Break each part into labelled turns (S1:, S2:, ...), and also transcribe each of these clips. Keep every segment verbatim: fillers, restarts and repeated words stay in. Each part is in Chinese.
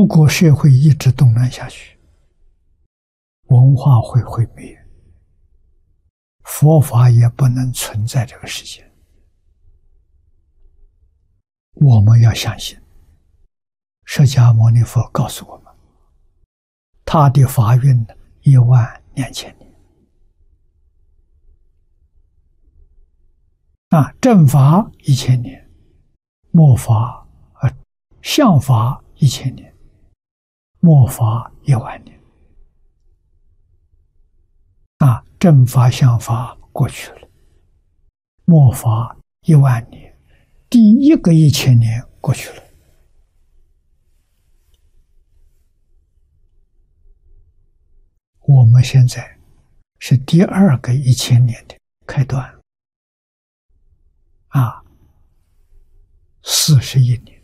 S1: 果社会一直动乱下去，文化会毁灭，佛法也不能存在这个世界。我们要相信，释迦牟尼佛告诉我们，他的法运一万两千年，啊，正法一千年，末法啊，相法一千年，末法一万年。啊，正法相法过去了，末法一万年，第一个一千年过去了。我们现在是第二个一千年的开端，啊，四十一年。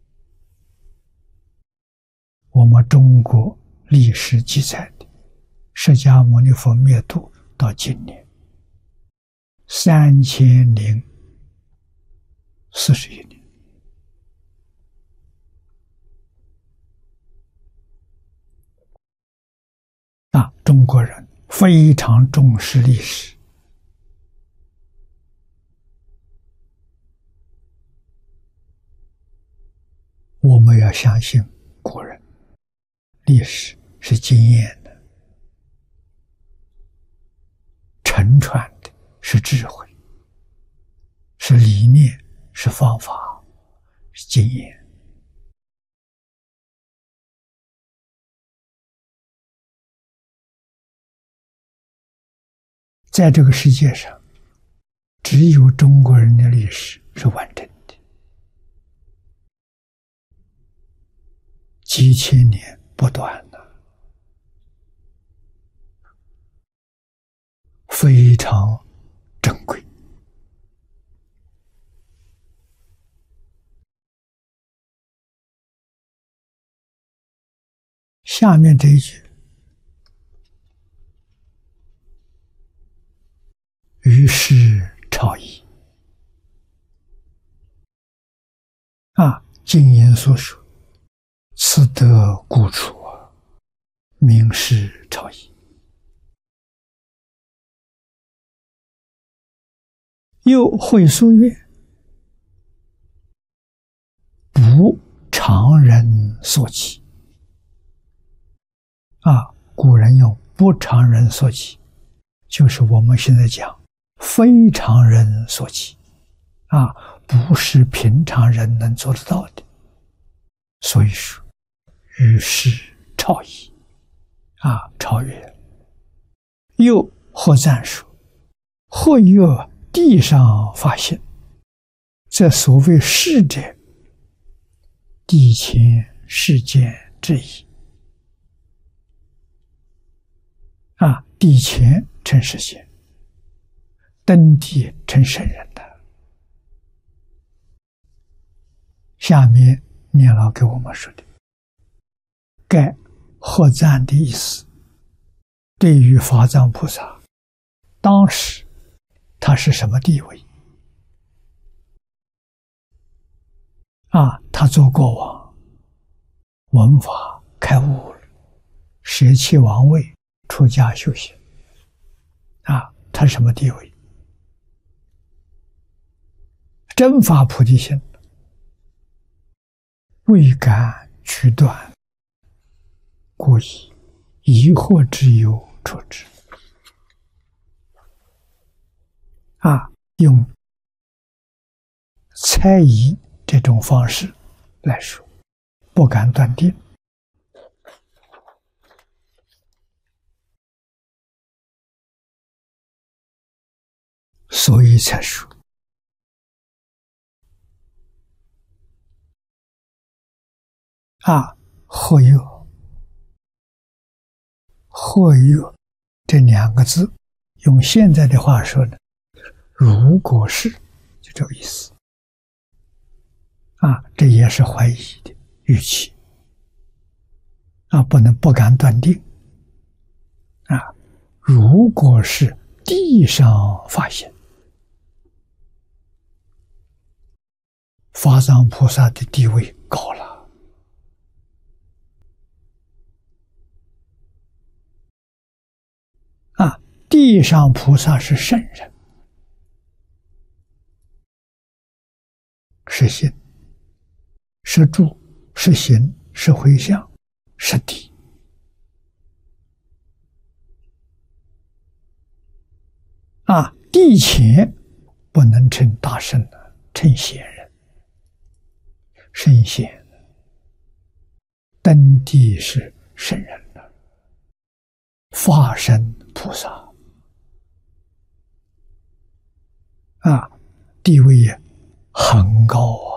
S1: 我们中国历史记载的释迦牟尼佛灭度到今年三千零四十一年。啊，中国人非常重视历史，我们要相信古人，历史是经验的，承传的是智慧，是理念，是方法，是经验。在这个世界上，只有中国人的历史是完整的，几千年不断的，非常珍贵。下面这一句，于是朝议，啊，经言所说，此得故处，名是朝议。又会书曰：不常人所起。啊，古人用不常人所起，就是我们现在讲非常人所起，啊，不是平常人能做得到的。所以说，于是超越，啊，超越。又或赞说：或有地上发现，这所谓事者，地前世间之意。啊，地前称世间，登地称圣人的。下面念老给我们说的，盖或赞的意思，对于法藏菩萨，当时他是什么地位？啊，他做国王，闻法开悟了，舍弃王位，出家修行。啊，他什么地位？真发菩提心，未敢取断，故以疑惑之忧处之。啊，用猜疑这种方式来说，不敢断定，所以才说啊，或有或有这两个字，用现在的话说呢，如果是，就这个意思。啊，这也是怀疑的语气。啊，不能不敢断定。啊，如果是地上发现，法藏菩萨的地位高了， 地上菩萨是圣人，是心，是住，是行，是回向，是地。啊，地前不能称大圣的，称贤人。圣贤登地是圣人了，化身菩萨啊，地位也很高啊。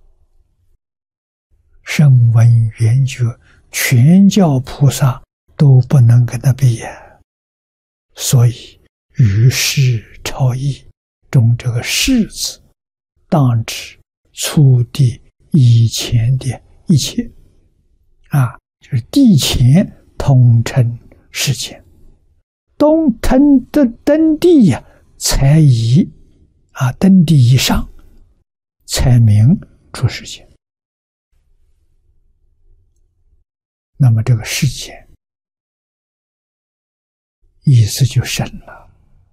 S1: 声闻缘觉全教菩萨都不能跟他比呀，所以于世超义中这个世字，当指初地以前的一切啊，就是地前统称世间，东登的登地呀、啊，才以啊登地以上，才名出世间。那么这个世间意思就深了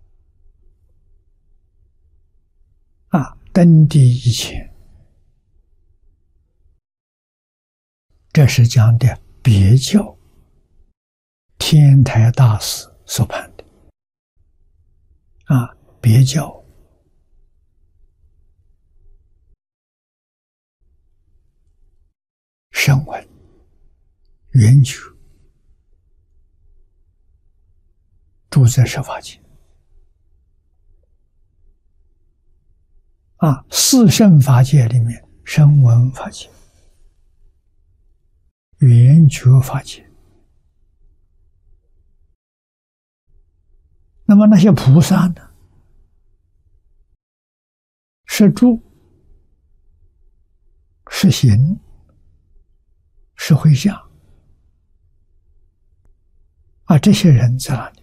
S1: 啊，登地以前，这是讲的别教天台大师所判的啊，别教声闻缘觉住在十法界啊，四圣法界里面，声闻法界、缘觉法界。那么那些菩萨呢？是住，是行，是回向啊，这些人在哪里？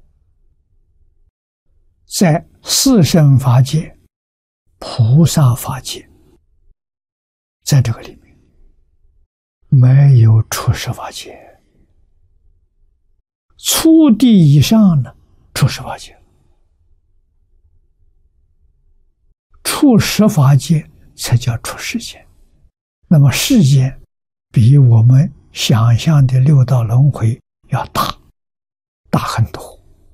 S1: 在四圣法界、菩萨法界，在这个里面没有出世法界。初地以上呢，出世法界，出世法界才叫出世间。那么世间比我们想象的六道轮回要大，大很多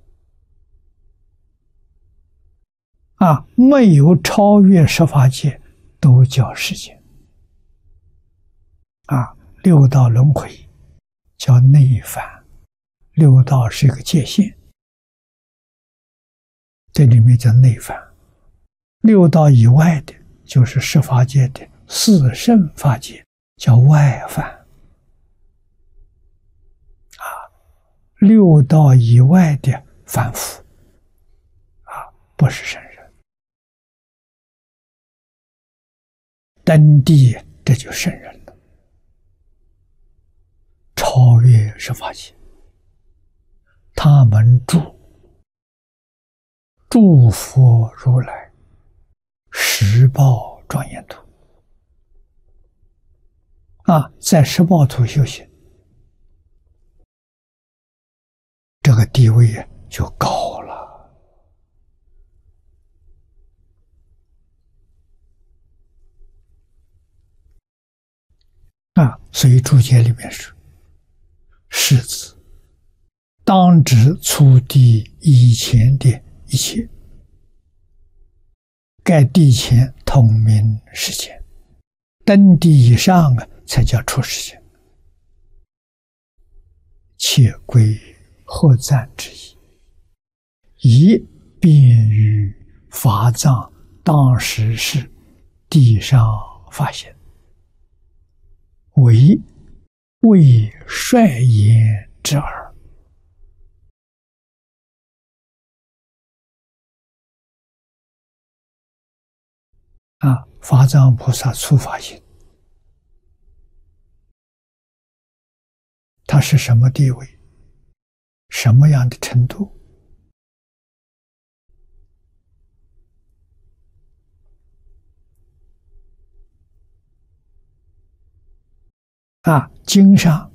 S1: 啊！没有超越十法界，都叫世间啊。六道轮回叫内返，六道是一个界限，这里面叫内返。六道以外的，就是十法界的四圣法界，叫外返啊。六道以外的凡夫啊，不是圣人。登地，这就圣人了，超越十法界。他们住诸佛如来十报庄严土啊，在十报土修行，这个地位就高了啊。所以注解里面说，世字当指初地以前的一切，盖地前统名世间，登地以上啊，才叫出世间。且归后赞之意，以便于法藏当时是地上发现，为为率言之耳。啊，法藏菩萨初发心，他是什么地位？什么样的程度？啊，经上